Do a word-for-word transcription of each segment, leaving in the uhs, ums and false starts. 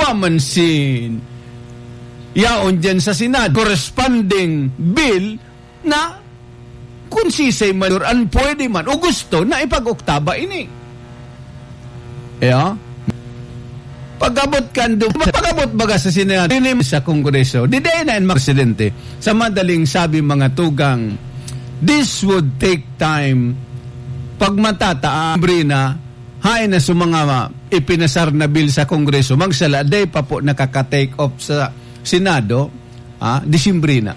mamansin yaon dyan sa Senado corresponding bill na kung sisay manuran pwede man o gusto na ipag-oktaba ini. Yeah? Pag-abot kan do, pag-abot baga sa Senado, sa Kongreso, diday na yung presidente. Sa madaling sabi mga tugang, this would take time. Pag matataam na, hain na sa mga ipinasar na bill sa Kongreso, magsala, day pa po nakaka-take off sa Senado, ah, Disyembre na.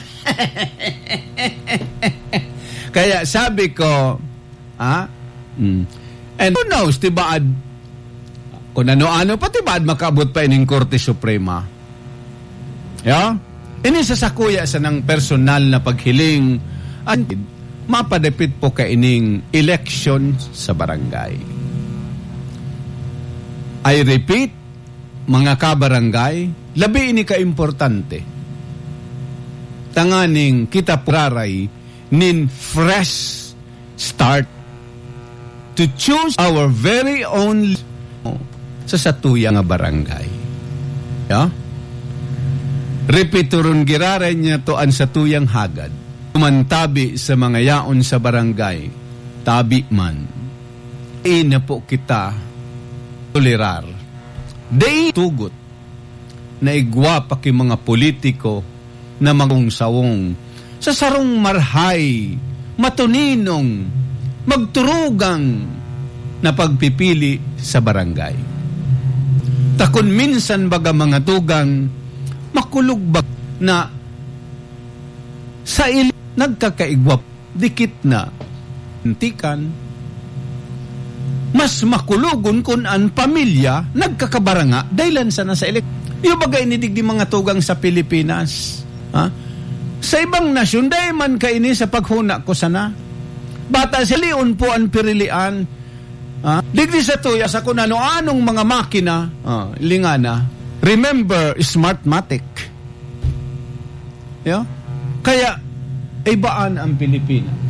Kaya sabi ko, ah, mm, and who knows, tibaad, kung ano-ano, pati baad makaabot pa ining Korte Suprema. Yeah? Ini sa sakuya sa ng personal na paghiling at mapadapit po ka ining election sa barangay. I repeat, mga kabarangay, labi ini ka-importante. Tanganing kita praray nin fresh start to choose our very own sa satuyang nga barangay. Yeah? Repeturun giraray niya to an satuyang hagad. Tumantabi sa mga yaon sa barangay, tabi man. Ina po kita tolerar. Day tugot na igwa pa ki mga politiko na magungsawong sa sarong marhay, matuninong, magturugang na pagpipili sa barangay. Takon minsan baga mga tugang makulog ba na sa ili nagkakaigwap dikit na antikan mas makulugon kun an pamilya nagkakabaranga dahil sa nasa elek. Yung bagay nidigdi mga tugang sa Pilipinas. Ha? Sa ibang nasyon, dahil man kaini sa paghuna ko sana. Bata siliun po ang pirilian. Ha? Digdi sa tuya sa kung ano-anong mga makina, ah, lingana. Remember, Smartmatic. Yeah? Kaya, ibaan ang Pilipinas.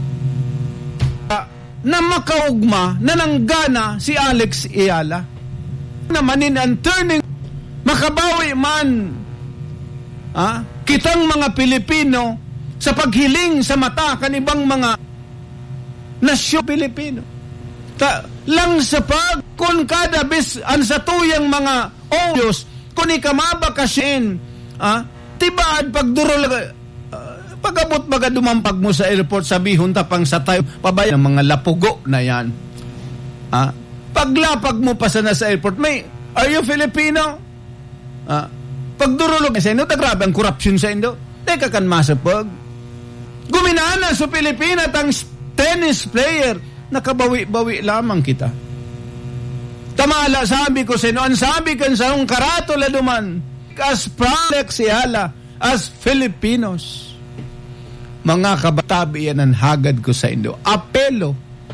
Na makaugma, na nanggana si Alex Ayala. Namanin ang turning, makabawi man, ah, kitang mga Pilipino sa paghiling sa mata kanibang mga nasyon Pilipino. Ta, lang sa pag, kung kada bis, ang satuyang mga oyos, kung ikamabakasin, ah, tibaad pagdurol, pag-abot baga dumampag mo sa airport, sabihon tapang sa tayo, pabaya ng mga lapugo na yan. Ah, paglapag mo pa sana sa airport, may, are you Filipino? Ah, pagdurulog sa Indo, tagrabe ang corruption sa Indo. Teka kan masapag. Guminana sa Pilipinas ang tennis player, nakabawi-bawi lamang kita. Tamala, sabi ko sa Indo, ang sabi kan sa nung karatula duman, as Alex Ayala, as Filipinos. Mga kabatabi yan ang hagad ko sa Indo. Apelo.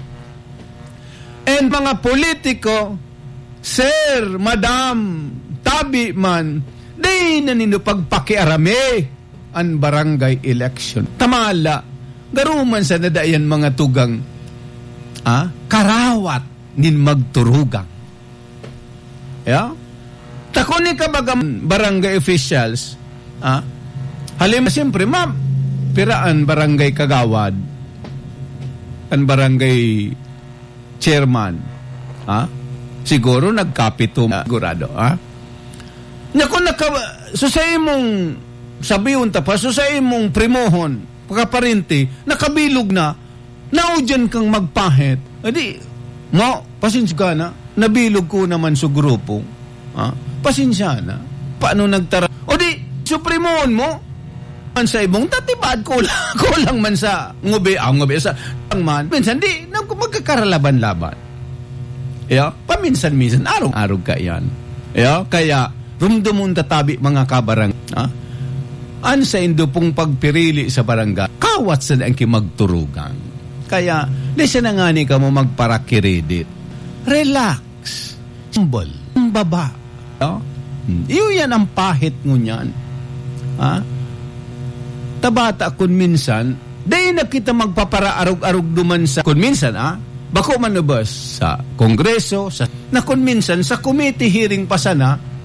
And mga politiko, sir, madam, tabi man, di na nindo pagpakiarame ang barangay election. Tamala, garuman sa nadayan mga tugang, ah, karawat nin magturugang. Yeah? Takon ni kabagam barangay officials, ah, halim, siyempre, ma'am, piraan barangay kagawad, ang barangay chairman, ha? Siguro nagkapito, sigurado, ha? Naku, naka, so sa imong sabiyon tapos, so sa imong primohon, pagkaparinti, nakabilog na, naudyan kang magpahit, edi, mo, pasensya ka na, nabilog ko naman sa grupo, ha? Pasensya na, paano nagtara, o di, suprimohon mo, man sa ibong tatibad ko lang, ko lang man sa ngubi, ah, ngubi sa ang man, minsan di, magkakaralaban-laban. Yeah? Paminsan-minsan, arong-arong ka yan. Yeah? Kaya, rumdumon tatabi mga kabarang, ha? An sa Indo pong pagpirili sa barangay, kawat sa ang kimagturugan. Kaya, di siya na nga ni ka mo magparakiredit. Relax. Humble. Baba. Yeah? Iyo yan ang pahit mo niyan. Ha? Tabata kun minsan, dahil na kita magpapara-arog-arog duman sa kun minsan, ah, bako man nabas sa Kongreso, sa, na kun minsan sa committee hearing pa sana,